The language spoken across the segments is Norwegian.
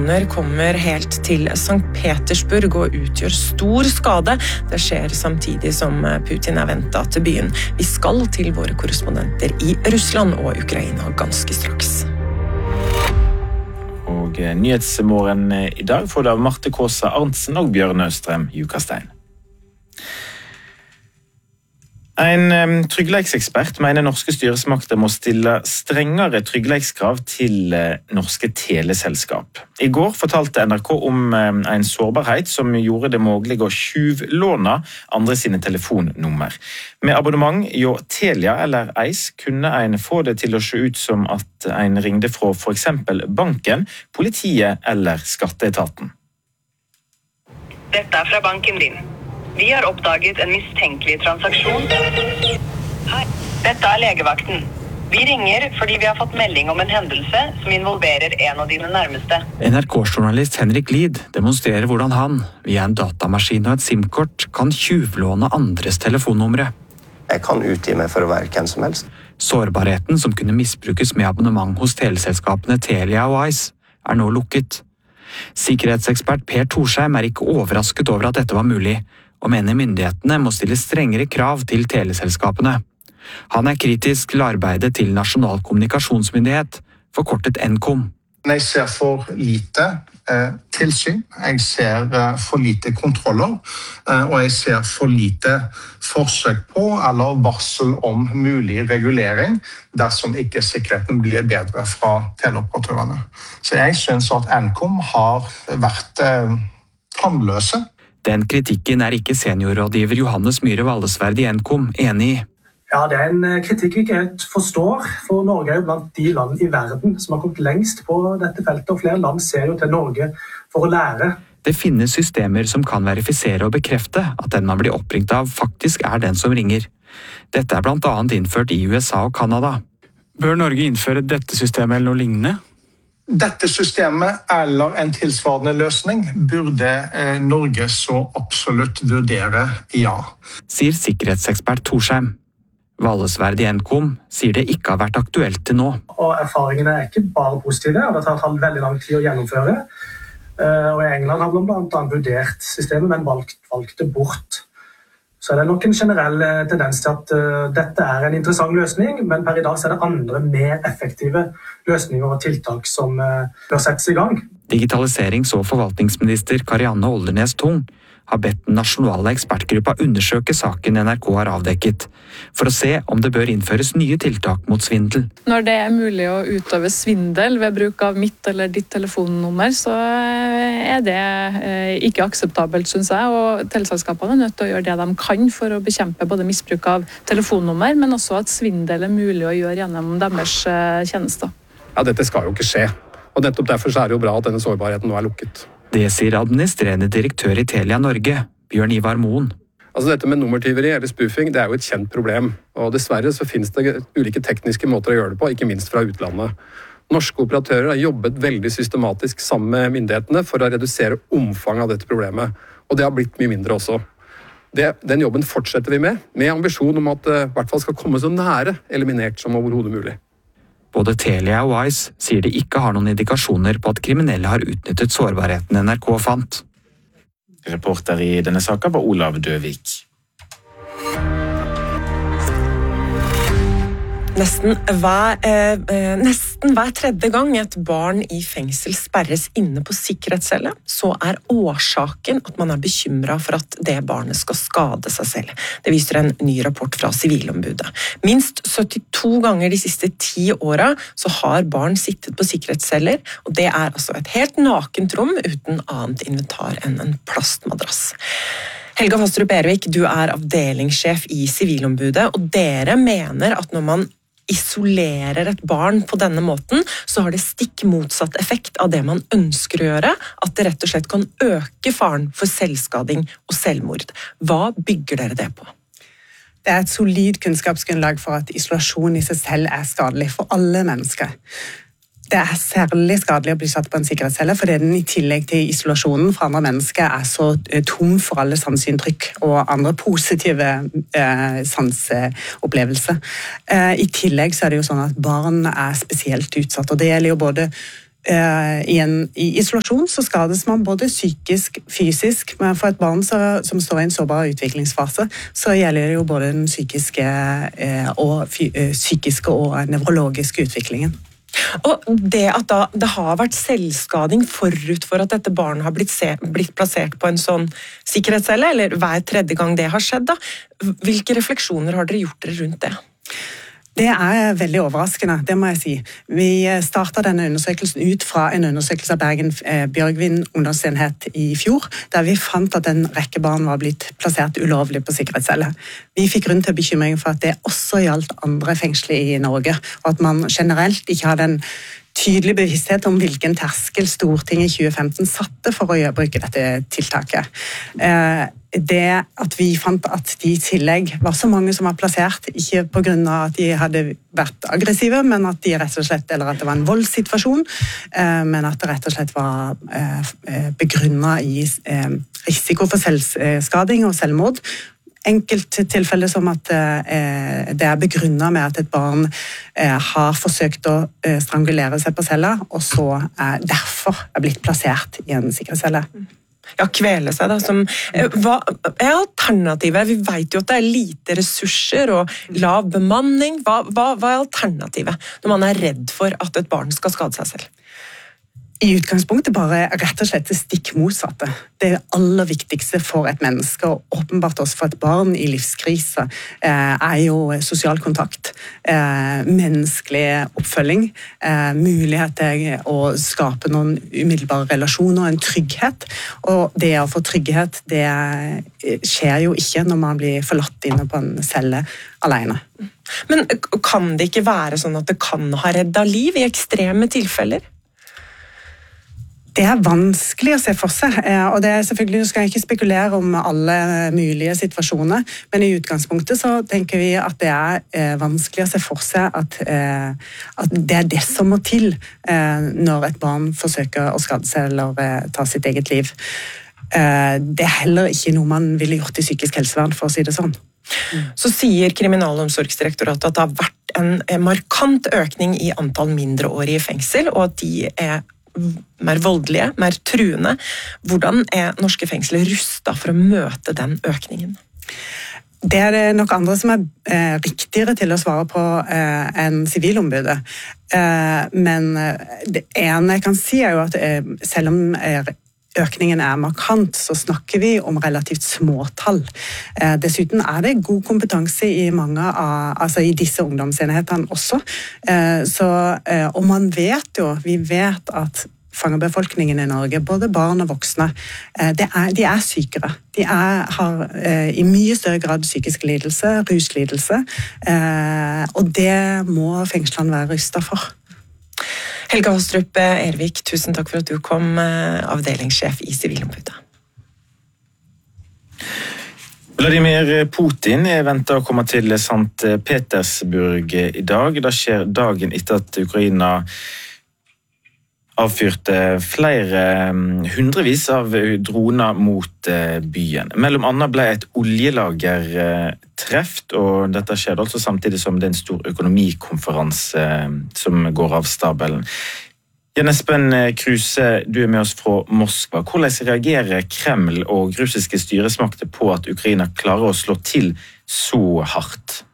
droner kommer helt til Sankt Petersburg og utgjør stor skade. Det skjer samtidig som Putin er ventet til byen. Vi skal til våre korrespondenter i Russland og Ukraina ganske straks. Og nyhetsmorgen i dag får du av Marte Kåsa Arntzen og Bjørn Østrem Jukastein. En tryggleiksekspert mener norske styresmakter må stille strengere tryggleikskrav til norske teleselskap. I går fortalte NRK om en sårbarhet som gjorde det mulig å tjuvlåne andre sine telefonnummer. Med abonnement jo Telia eller Eis kunne en få det til å se ut som at en ringde fra for eksempel banken, politiet eller skatteetaten. Dette fra banken din. Vi har oppdaget en mistenkelig transaksjon. Hei, dette legevakten. Vi ringer fordi vi har fått melding om en hendelse som involverer en av dine nærmeste. NRK-journalist Henrik Lid demonstrerer hvordan han, via en datamaskin og et SIM-kort, kan tjuvlåne andres telefonnumre. Jeg kan utgi meg for å være hvem som helst. Sårbarheten som kunne misbrukes med abonnement hos teleselskapene Telia og Ice, er nå lukket. Sikkerhetsekspert Per Torsheim er ikke overrasket over at dette var mulig, og mener myndighetene må stille strengere krav til teleselskapene. Han er kritisk til arbeidet til Nasjonal kommunikasjonsmyndighet, forkortet NKOM. Jeg ser for lite tilsyn, jeg ser for lite kontroller, og jeg ser for lite forsøk på eller varsel om mulig regulering dersom ikke sikkerheten blir bedre fra teleoperatørene. Så jeg synes at NKOM har vært tannløse. Den kritikken er ikke seniorrådgiver Johannes Myhre Valdesverd i NKOM enig i. Ja, det er en kritikk vi ikke helt forstår, for Norge er jo blant de land i verden som har kommet lengst på dette feltet, og flere land ser jo til Norge for å lære. Det finnes systemer som kan verifisere og bekrefte at den man blir oppringt av faktisk er den som ringer. Dette er blant annet innført i USA og Kanada. Bør Norge innføre dette systemet eller noe lignende? Dette systemet eller en tilsvarende løsning burde Norge så absolutt vurdere ja. Sier sikkerhetsekspert Torsheim. Valdesverd i NKOM sier det ikke har vært aktuelt til nå. Og erfaringene er ikke bare positive, og det har tatt veldig lang tid å gjennomføre. Og i England har man blant annet vurdert systemet, men valgt det bort. Så er det nok en generell tendens til at dette er en interessant løsning, men per i dag er det andre mer effektive løsninger og tiltak som bør settes i gang. Digitaliserings- og forvaltningsminister Karianne Oldernes Tung har bedt den nasjonale ekspertgruppa undersøke saken NRK har avdekket, for å se om det bør innføres nye tiltak mot svindel. Når det er mulig å utøve svindel ved bruk av mitt eller ditt telefonnummer, så er det ikke akseptabelt, synes jeg, og teleselskapene er nødt til å gjøre det de kan for å bekjempe både misbruk av telefonnummer, men også at svindel er mulig å gjøre gjennom deres tjenester. Ja, dette skal jo ikke skje, og nettopp derfor er det jo bra at denne sårbarheten nå er lukket. Det sier administrerende direktør i Telia Norge, Bjørn Ivar Moen. Altså dette med nummertyveri eller spoofing, det er jo et kjent problem, og dessverre så finnes det ulike tekniske måter å gjøre det på, ikke minst fra utlandet. Norske operatører har jobbet veldig systematisk sammen med myndighetene for å redusere omfanget av dette problemet, og det har blitt mye mindre også. Den jobben fortsetter vi med ambisjon om at det i hvert fall skal komme så nære eliminert som overhodet mulig. Både Telia og Ice sier de ikke har noen indikasjoner på at kriminelle har utnyttet sårbarheten NRK fant. Reporter i denne saken var Olav Døvik. Nesten hver tredje gang et barn i fengsel sperres inne på sikkerhetscelle, så er årsaken at man er bekymret for at det barnet skal skade seg selv. Det viser en ny rapport fra Sivilombudet. Minst 72 ganger de siste 10 årene så har barn sittet på sikkerhetsceller, og det er altså et helt nakent rom uten annet inventar enn en plastmadrass. Helga Fastrup Ervik, du er avdelingssjef i Sivilombudet, og dere mener at når man isolerer et barn på denne måten, så har det stikk motsatt effekt av det man ønsker å gjøre, at det rett og slett kan øke faren for selvskading og selvmord. Hva bygger dere det på? Det er et solid kunnskapsgrunnlag for at isolasjon i seg selv er skadelig for alle mennesker. Det er særlig skadelig å bli satt på en sikkerhetscelle, fordi den i tillegg til isolasjonen fra andre mennesker er så tom for alle sanseinntrykk og andre positive sanseopplevelser. I tillegg så er det jo sånn at barn er spesielt utsatt, og det gjelder jo både I isolasjon så skades man både psykisk, fysisk, men for et barn som står I en sårbar utviklingsfase, så gjelder det jo både den psykiske og nevrologiske utviklingen. Og det at det har vært selvskading forut for at dette barnet har blitt plassert på en sånn sikkerhetscelle, eller hver tredje gang det har skjedd da, hvilke refleksjoner har dere gjort dere rundt det? Det veldig overraskende, det må jeg si. Vi startet denne undersøkelsen ut fra en undersøkelse av Bergen Bjørgvin ungdomsenhet I fjor, der vi fant at en rekke barn var blitt plassert ulovlig på sikkerhetscelle. Vi fikk grunn til bekymring for at det også gjaldt andre fengsler I Norge, og at man generelt ikke hadde en tydelig bevissthet om hvilken terskel Stortinget I 2015 satte for å bruke dette tiltaket. Det at vi fant at de I tillegg var så mange som var plassert, ikke på grunn av at de hadde vært aggressive, men at de rett og slett, eller at det var en voldssituasjon, men at det rett og slett var begrunnet I risiko for selvskading og selvmord. Enkelttilfeller som at det begrunnet med at et barn har forsøkt å strangulere seg på cella, og så derfor blitt plassert I en sikkerhetscelle. Ja, kvele seg da. Hva alternativet? Vi vet jo at det lite ressurser og lav bemanning. Hva alternativet når man redd for at et barn skal skade seg selv? I utgangspunktet bare rett og slett det stikk motsatte. Det aller viktigste for et menneske, og åpenbart også for et barn I livskrise, jo sosial kontakt, menneskelig oppfølging, mulighet til å skape noen umiddelbare relasjoner, en trygghet. Og det å få trygghet, det skjer jo ikke når man blir forlatt inne på en celle alene. Men kan det ikke være sånn at det kan ha reddet liv I ekstreme tilfeller? Det vanskelig å se for seg, og det selvfølgelig, du skal ikke spekulere om alle mulige situasjoner, men I utgangspunktet så tenker vi at det vanskelig å se for seg at det det som må til når et barn forsøker å skade seg eller ta sitt eget liv. Det heller ikke noe man ville gjort I psykisk helsevern, for å si det sånn. Så sier Kriminalomsorgsdirektoratet at det har vært en markant økning I antall mindreårige I fengsel, og at de mer voldelige, mer truende. Hvordan norske fengsler rustet for å møte den økningen? Det det nok andre som riktigere til å svare på enn sivilombudet. Men det ene jeg kan si jo at selv om økningen markant, så snakker vi om relativt små tall. Dessuten det god kompetanse I mange altså I disse ungdomsenhetene også. Og man vet jo, vi vet at fangebefolkningen I Norge, både barn og voksne, de sykere. De har I mye større grad psykisk lidelse, ruslidelse, og det må fengslene være rustet for. Helga Hostrup Ervik, tusen takk for at du kom, avdelingssjef I Sivilombudet. Vladimir Putin ventet å komme til St. Petersburg I dag. Det skjer dagen etter at Ukraina avfyrte flere hundrevis av droner mot byen. Mellom annet ble et oljelager treft, og dette skjer altså samtidig som det en stor økonomikonferanse som går av stabelen. Jan Espen Kruse, du med oss fra Moskva. Hvordan reagerer Kreml og russiske styresmakter på at Ukraina klarer å slå til så hardt?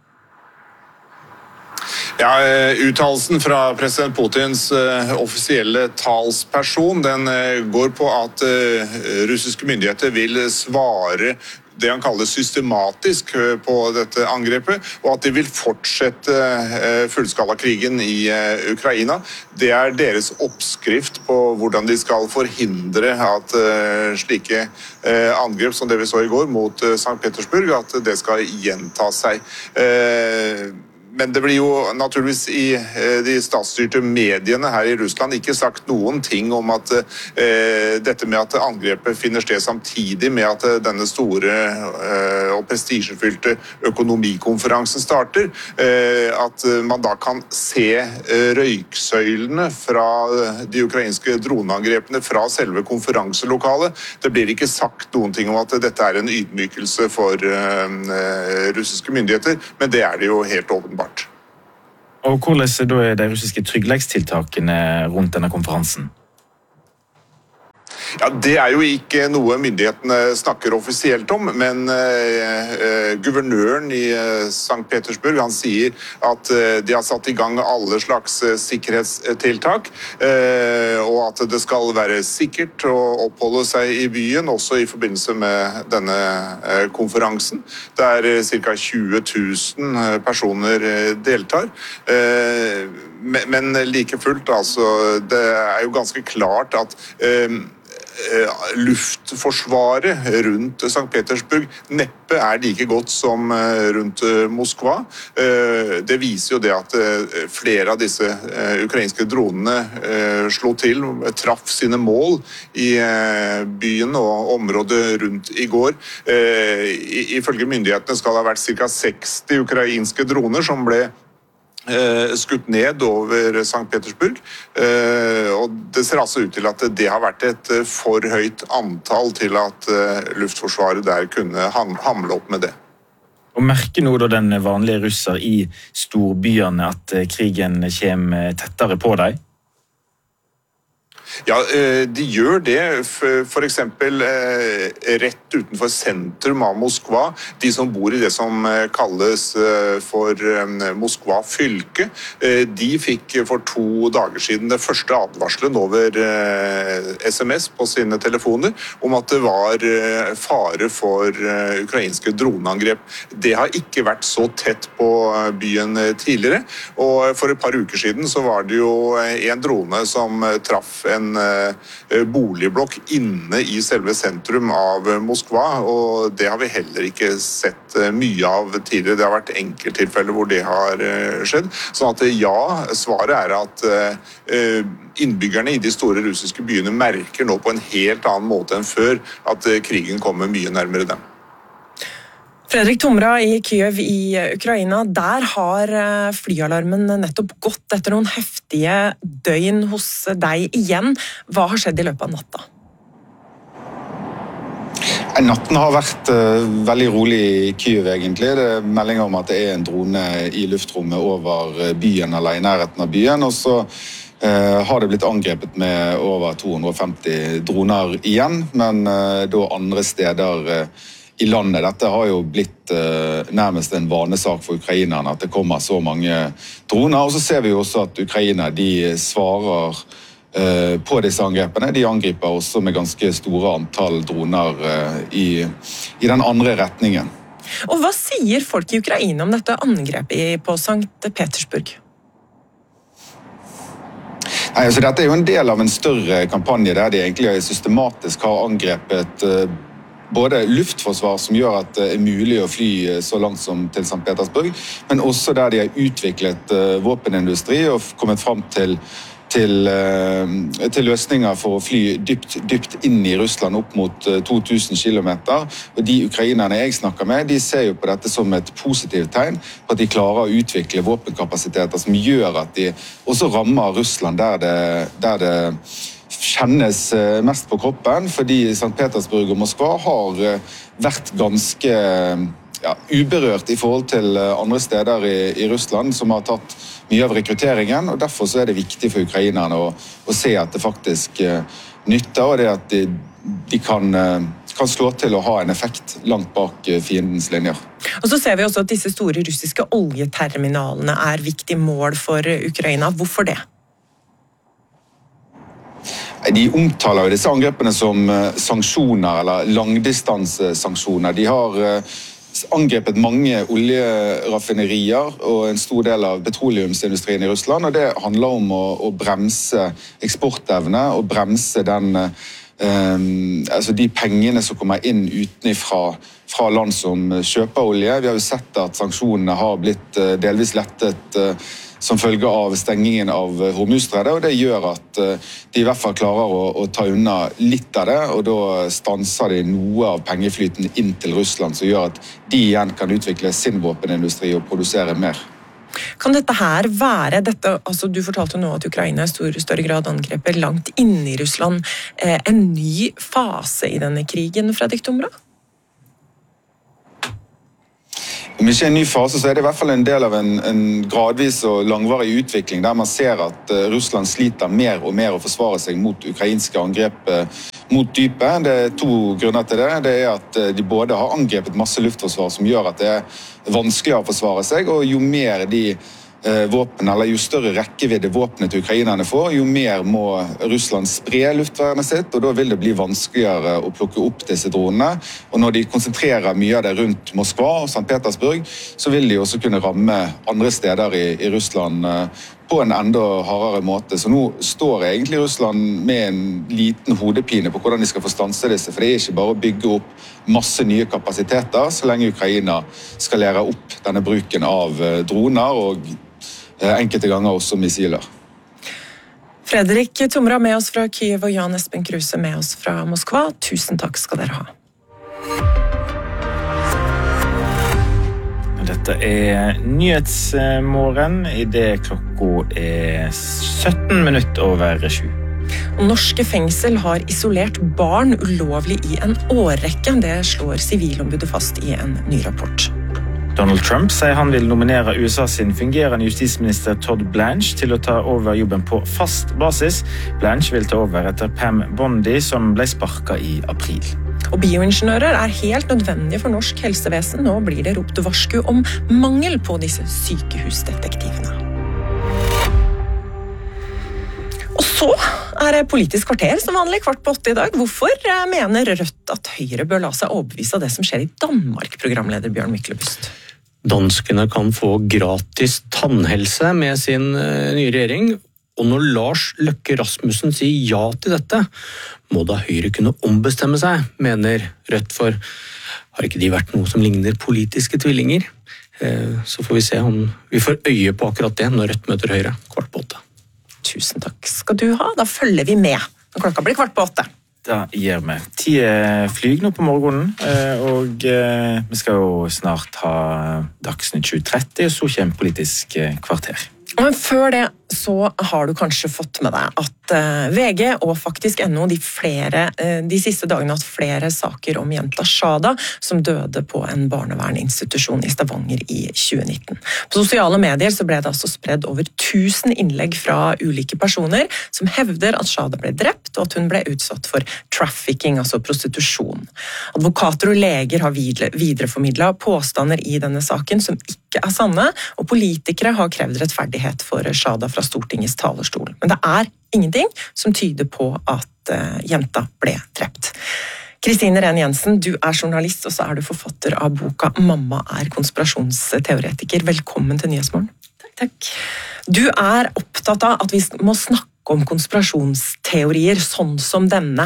Ja, uttalelsen fra president Putins offisielle talsperson, den går på at russiske myndigheter vil svare det han kaller systematisk på dette angrepet, og at de vil fortsette fullskalakrigen I Ukraina. Det deres oppskrift på hvordan de skal forhindre at slike angrep som det vi så I går mot St. Petersburg, at det skal gjenta seg. Men det blir jo naturligvis I de statsstyrte mediene her I Russland ikke sagt noen ting om at dette med at angrepet finner sted samtidig med at denne store og prestisjefylte økonomikonferansen starter, at man da kan se røyksøylene fra de ukrainske droneangrepene fra selve konferanselokalet. Det blir ikke sagt noen ting om at dette en ydmykelse for russiske myndigheter, men det det jo helt åpenbart. Og hvordan da de russiske tryggleikstiltakene rundt denne konferansen? Ja, det jo ikke noe myndighetene snakker offisielt om, men guvernøren i St. Petersburg, han sier at de har satt i gang alle slags sikkerhetstiltak, og at det skal være sikkert å oppholde seg i byen, også i forbindelse med denne konferansen, der ca. 20 000 personer deltar. Men like fullt, altså, det jo ganske klart at luftforsvaret rundt St. Petersburg neppe like godt som rundt Moskva. Det viser jo det at flere av disse ukrainske dronene slo til, traff sine mål i byen og området rundt i går. Ifølge myndighetene skal det ha vært ca. 60 ukrainske droner som ble skutt ned over St. Petersburg, og det ser altså ut til at det har vært et for høyt antall til at luftforsvaret der kunne hamle opp med det. Og merker nå da den vanlige russer i storbyene at krigen kommer tettere på deg? Ja, de gjør det, for eksempel rett utenfor sentrum av Moskva. De som bor i det som kalles for Moskva fylke, de fikk for 2 dager siden det første advarselen over SMS på sine telefoner om at det var fare for ukrainske droneangrep. Det har ikke vært så tett på byen tidligere, og for et par uker siden så var det jo en drone som traff en boligblokk inne i selve sentrum av Moskva, og det har vi heller ikke sett mye av tidligere. Det har vært enkelttilfeller hvor det har skjedd. Sånn at ja, svaret at innbyggerne i de store russiske byene merker nå på en helt annen måte enn før at krigen kommer mye nærmere dem. Fredrik Tomra i Kyiv i Ukraina, der har flyalarmen nettopp gått etter noen heftige døgn hos deg igjen. Hva har skjedd i løpet av natta? Natten har vært veldig rolig i Kyiv egentlig. Det meldinger om at det en drone i luftrommet over byen eller i nærheten av byen, og så har det blitt angrepet med over 250 droner igjen, men da andre steder i landet. Dette har jo blitt nærmest en vanesak for ukrainerne at det kommer så mange droner, og så ser vi jo også at Ukraina de svarer på disse angrepene. De angriper også med ganske store antall droner i den andre retningen. Og hva sier folk i Ukraina om dette angrepet på St. Petersburg? Nei, altså dette jo en del av en større kampanje der de egentlig systematisk har angrepet både luftforsvar som gjør at det mulig å fly så langt som til St. Petersburg, men også der de har utviklet våpenindustri og kommet frem til løsninger for å fly dypt inn i Russland opp mot 2000 kilometer. Og de ukrainerne jeg snakker med, de ser jo på dette som et positivt tegn på at de klarer å utvikle våpenkapasiteter som gjør at de også rammer Russland der det kjennes mest på kroppen, fordi St. Petersburg og Moskva har vært ganske uberørt i forhold til andre steder i Russland som har tatt mye av rekrutteringen, og derfor så det viktig for ukrainerne å se at det faktisk nytter, og det at de kan slå til å ha en effekt langt bak fiendens linjer. Og så ser vi også at disse store russiske oljeterminalene viktig mål for Ukraina. Hvorfor det? De omtaler jo disse angrepene som sanksjoner eller langdistansesanksjoner. De har angrepet mange oljeraffinerier og en stor del av petroleumsindustrien i Russland, og det handler om å bremse eksportevne og bremse altså de pengene som kommer inn utenfra fra land som kjøper olje. Vi har jo sett at sanksjonene har blitt delvis lettet som følge av stengingen av Hormuzstredet, og det gjør at de i hvert fall klarer å ta unna litt av det, og da stanser de noe av pengeflyten inn til Russland, som gjør at de igjen kan utvikle sin våpenindustri og produsere mer. Kan dette her være altså du fortalte nå at Ukraina i større grad angreper langt inne i Russland, en ny fase i denne krigen, Fredrik Tomra? Om ikke en ny fase, så det I hvert fall en del av en gradvis og langvarig utvikling, der man ser at Russland sliter mer og mer å forsvare seg mot ukrainske angrep mot dypet. Det 2 grunner til det. Det at de både har angrepet masse luftforsvar som gjør at det vanskeligere å forsvare seg, og jo mer våpen, eller jo større rekkevidde våpenet til ukrainerne får, jo mer må Russland spre luftvernet sitt, og da vil det bli vanskeligere å plukke opp disse dronene. Og når de konsentrerer mye av det rundt Moskva og St. Petersburg, så vil de også kunne ramme andre steder I Russland på en enda hardere måte. Så nå står egentlig Russland med en liten hodepine på hvordan de skal få stanse disse, for det ikke bare å bygge opp masse nye kapasiteter, så lenge Ukraina skalerer opp denne bruken av droner og enkelte ganger også missiler. Fredrik Tomra med oss fra Kyiv og Jan Espen Kruse med oss fra Moskva. Tusen takk skal dere ha. Dette Nyhetsmorgen, I det klokka 17 minutter over 7. Norske fengsel har isolert barn ulovlig I en årrekke. Det slår sivilombudet fast I en ny rapport. Donald Trump sier han vil nominere USA sin fungerende justisminister Todd Blanche til å ta over jobben på fast basis. Blanche vil ta over etter Pam Bondi, som ble sparket I april. Og bioingeniører helt nødvendige for norsk helsevesen. Nå blir det ropt varsku om mangel på disse sykehusdetektivene. Og så det Politisk kvarter som vanlig 7:15 I dag. Hvorfor mener Rødt at Høyre bør la seg overbevise av det som skjer I Danmark, programleder Bjørn Myklebust? Danskene kan få gratis tannhelse med sin nye regjering, og når Lars Løkke Rasmussen sier ja til dette, må da Høyre kunne ombestemme seg, mener Rødt, for har ikke de vært noe som ligner politiske tvillinger? Så får vi se om vi får øye på akkurat det når Rødt møter Høyre 7:15. Tusen takk skal du ha. Da følger vi med når klokka blir 7:15. Da gjør vi 10 flyg nå på morgenen, og vi skal jo snart ha Dagsnytt 7:30, og så kommer Politisk kvarter. Men før det så har du kanskje fått med deg at VG og faktisk NO de siste dagene hatt flere saker om jenta Shada som døde på en barnevernsinstitusjon I Stavanger I 2019. På sosiale medier så ble det altså spredd over 1000 innlegg fra ulike personer som hevder at Shada ble drept og at hun ble utsatt for trafficking, altså prostitusjon. Advokater og leger har videreformidlet påstander I denne saken som ikke sanne, og politikere har krevd rettferdighet for Shada fra Stortingets talerstol. Men det ingenting som tyder på at jenta ble drept. Kristine Ren Jensen, du journalist, og så du forfatter av boka «Mamma konspirasjonsteoretiker». Velkommen til Nyhetsmorgen. Takk. Du opptatt av at vi må snakke om konspirasjonsteorier, sånn som denne,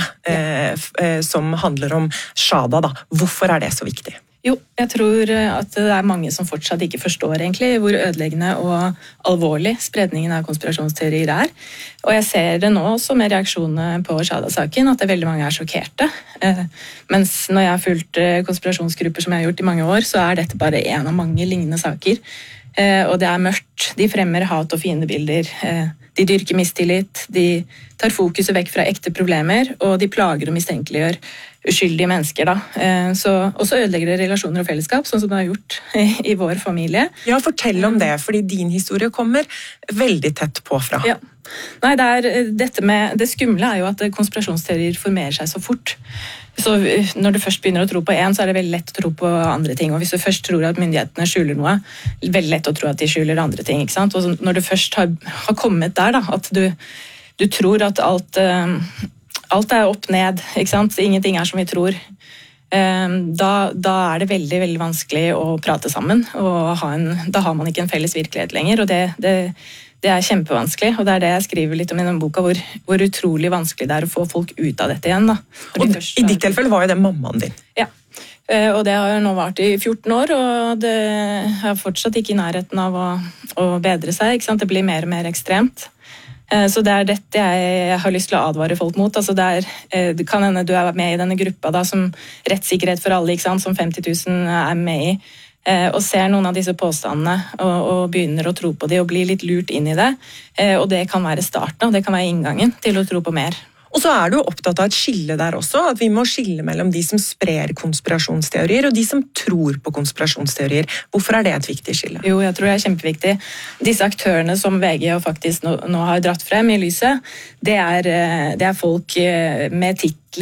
som handler om Shada. Da. Hvorfor det så viktig? Jo, jeg tror at det mange som fortsatt ikke forstår egentlig hvor ødeleggende og alvorlig spredningen av konspirasjonsteorier Og jeg ser det nå også med reaksjonene på Shada-saken, at veldig mange sjokkerte. Mens når jeg har fulgt konspirasjonsgrupper som jeg har gjort I mange år, så dette bare en av mange lignende saker. Og det mørkt, de fremmer hat- og fiendebilder, de dyrker mistillit, de tar fokuset vekk fra ekte problemer, og de plager og mistenkeliggjør uskyldige mennesker. Da. Og så ødelegger det relasjoner og fellesskap, sånn som det har gjort I vår familie. Ja, fortell om det, fordi din historie kommer veldig tett på fra. Ja. Nei, det skumle jo at konspirasjonsteorier formerer seg så fort. Så når du først begynner å tro på en, så det veldig lett å tro på andre ting. Og hvis du først tror at myndighetene skjuler noe, veldig lett å tro at de skjuler andre ting. Ikke sant? Og når du først har kommet der, da, at du tror at alt opp ned, ikke sant? Ingenting som vi tror, da det veldig, veldig vanskelig å prate sammen. Og da har man ikke en felles virkelighet lenger, og det kjempevanskelig, og det det jeg skriver litt om I denne boka, hvor utrolig vanskelig det å få folk ut av dette igjen. Da. Og I ditt tilfelle var jo det mammaen din. Ja, og det har nå vært I 14 år, og det fortsatt ikke I nærheten av å bedre seg, ikke sant? Det blir mer og mer ekstremt. Så det dette jeg har lyst til å advare folk mot. Altså det kan hende du med I denne gruppa da, som rettssikkerhet for alle, ikke sant? Som 50 000 med I, og ser noen av disse påstandene og begynner å tro på det og blir litt lurt inn I det, og det kan være starten, det kan være inngangen til å tro på mer. Og så du jo opptatt av et skille der også, at vi må skille mellom de som sprer konspirasjonsteorier og de som tror på konspirasjonsteorier. Hvorfor det et viktig skille? Jo, jeg tror det kjempeviktig. Disse aktørene som VG og faktisk nå har dratt frem i lyset, det er folk med titler